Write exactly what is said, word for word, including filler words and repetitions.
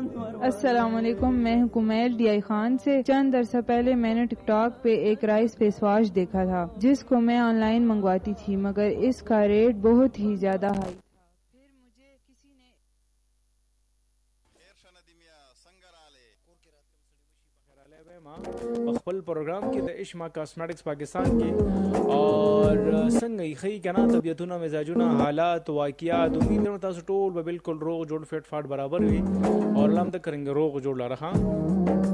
अस्सलामुअलैकुम, मैं हूं कुमैल डी आई खान से। चंद अरसा पहले मैंने टिकटॉक पे एक राइस फेस वॉश देखा था जिसको मैं ऑनलाइन मंगवाती थी, मगर इसका रेट बहुत ही ज्यादा हाई था। फिर मुझे किसी ने خپل پروګرام کې د اشما کاسمیټکس پاکستان کې اور څنګه خی کنه طبيعتونه مزاجونه حالات واقعات امید نو تاسو ټول به بالکل روغ جوړ فټ فاټ برابر وي اور لم د کرنګ روغ جوړ لاره